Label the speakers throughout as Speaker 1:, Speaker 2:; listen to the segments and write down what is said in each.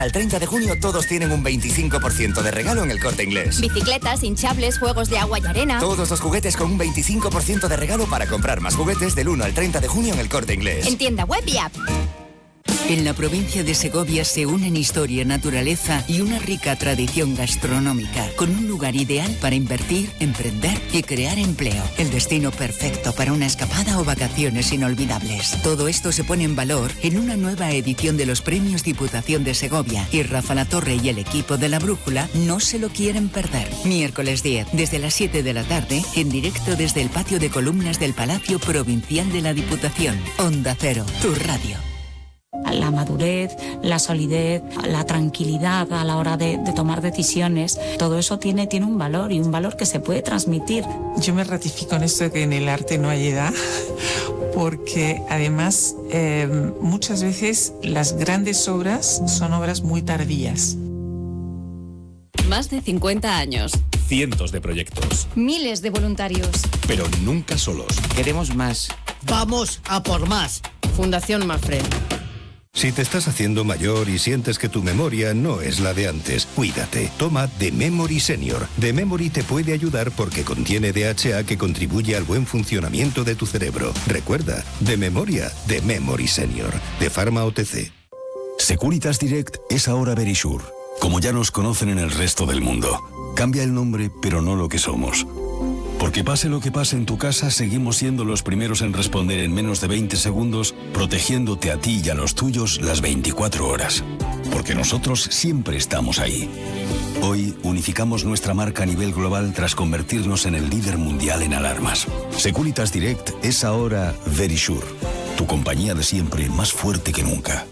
Speaker 1: Al 30 de junio todos tienen un 25% de regalo en El Corte Inglés.
Speaker 2: Bicicletas, hinchables, juegos de agua y arena.
Speaker 1: Todos los juguetes con un 25% de regalo para comprar más juguetes del 1 al 30 de junio en El Corte Inglés.
Speaker 2: En tienda web y app.
Speaker 3: En la provincia de Segovia se unen historia, naturaleza y una rica tradición gastronómica, con un lugar ideal para invertir, emprender y crear empleo. El destino perfecto para una escapada o vacaciones inolvidables. Todo esto se pone en valor en una nueva edición de los Premios Diputación de Segovia, y Rafa Latorre y el equipo de La Brújula no se lo quieren perder. Miércoles 10, desde las 7 de la tarde, en directo desde el patio de columnas del Palacio Provincial de la Diputación. Onda Cero, tu radio.
Speaker 4: La madurez, la solidez, la tranquilidad a la hora de tomar decisiones, todo eso tiene un valor, y un valor que se puede transmitir.
Speaker 5: Yo me ratifico en esto de que en el arte no hay edad, porque además muchas veces las grandes obras son obras muy tardías.
Speaker 6: Más de 50 años.
Speaker 7: Cientos de proyectos.
Speaker 8: Miles de voluntarios.
Speaker 7: Pero nunca solos.
Speaker 9: Queremos más.
Speaker 10: Vamos a por más.
Speaker 6: Fundación Mafre.
Speaker 11: Si te estás haciendo mayor y sientes que tu memoria no es la de antes, cuídate. Toma The Memory Senior. The Memory te puede ayudar porque contiene DHA que contribuye al buen funcionamiento de tu cerebro. Recuerda, de memoria, The Memory Senior. De Pharma OTC.
Speaker 12: Securitas Direct es ahora Verisure. Como ya nos conocen en el resto del mundo. Cambia el nombre, pero no lo que somos. Porque pase lo que pase en tu casa, seguimos siendo los primeros en responder en menos de 20 segundos, protegiéndote a ti y a los tuyos las 24 horas. Porque nosotros siempre estamos ahí. Hoy unificamos nuestra marca a nivel global tras convertirnos en el líder mundial en alarmas. Securitas Direct es ahora Verisure, tu compañía de siempre más fuerte que nunca.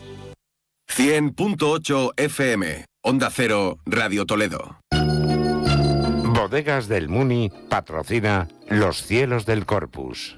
Speaker 13: 100.8 FM, Onda Cero, Radio Toledo.
Speaker 14: Bodegas del Muni patrocina Los Cielos del Corpus.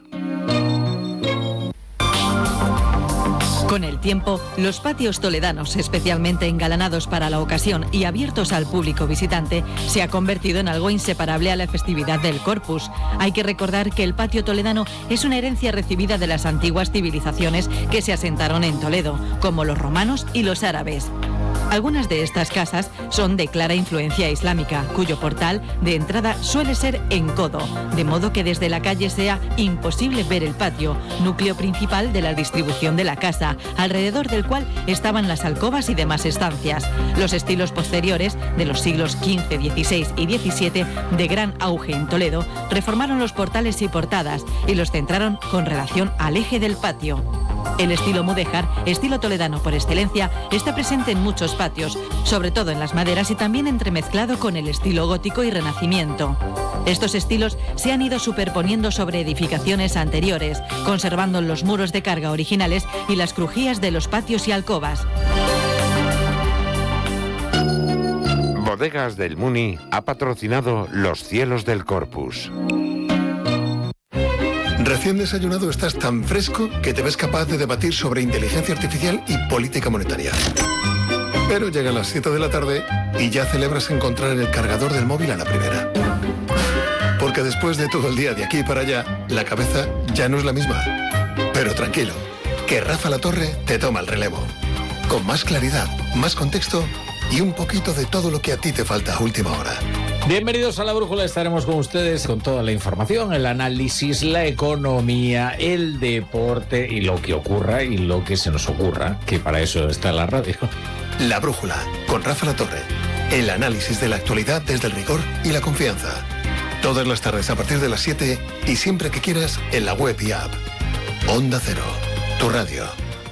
Speaker 15: Con el tiempo, los patios toledanos, especialmente engalanados para la ocasión y abiertos al público visitante, se ha convertido en algo inseparable a la festividad del Corpus. Hay que recordar que el patio toledano es una herencia recibida de las antiguas civilizaciones que se asentaron en Toledo, como los romanos y los árabes. Algunas de estas casas son de clara influencia islámica, cuyo portal de entrada suele ser en codo, de modo que desde la calle sea imposible ver el patio, núcleo principal de la distribución de la casa, alrededor del cual estaban las alcobas y demás estancias. Los estilos posteriores, de los siglos XV, XVI y XVII, de gran auge en Toledo, reformaron los portales y portadas y los centraron con relación al eje del patio. El estilo mudéjar, estilo toledano por excelencia, está presente en muchos patios, sobre todo en las maderas y también entremezclado con el estilo gótico y renacimiento. Estos estilos se han ido superponiendo sobre edificaciones anteriores, conservando los muros de carga originales y las crujías de los patios y alcobas.
Speaker 14: Bodegas del Muni ha patrocinado Los Cielos del Corpus.
Speaker 16: Recién desayunado estás tan fresco que te ves capaz de debatir sobre inteligencia artificial y política monetaria. Pero llegan las 7 de la tarde y ya celebras encontrar el cargador del móvil a la primera. Porque después de todo el día de aquí para allá, la cabeza ya no es la misma. Pero tranquilo, que Rafa Latorre te toma el relevo. Con más claridad, más contexto y un poquito de todo lo que a ti te falta a última hora.
Speaker 17: Bienvenidos a La Brújula, estaremos con ustedes con toda la información, el análisis, la economía, el deporte y lo que ocurra y lo que se nos ocurra, que para eso está la radio.
Speaker 16: La Brújula, con Rafa Latorre. El análisis de la actualidad desde el rigor y la confianza. Todas las tardes a partir de las 7 y siempre que quieras en la web y app. Onda Cero, tu radio.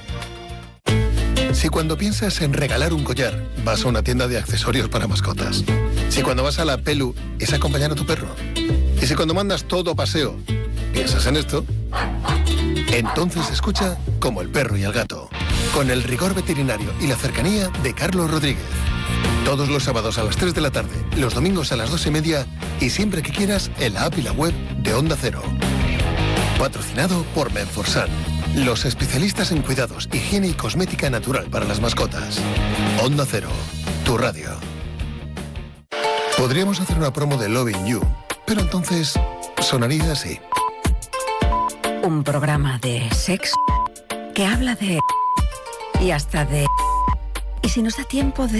Speaker 16: Si cuando piensas en regalar un collar, vas a una tienda de accesorios para mascotas. Si cuando vas a la Pelu es acompañar a tu perro. Y si cuando mandas todo paseo, piensas en esto, entonces escucha Como el perro y el gato, con el rigor veterinario y la cercanía de Carlos Rodríguez. Todos los sábados a las 3 de la tarde, los domingos a las 2:30 y siempre que quieras en la app y la web de Onda Cero. Patrocinado por Menforsan, los especialistas en cuidados, higiene y cosmética natural para las mascotas. Onda Cero, tu radio. Podríamos hacer una promo de Loving You, pero entonces sonaría así.
Speaker 18: Un programa de sexo que habla de... y hasta de... y
Speaker 8: si nos da tiempo de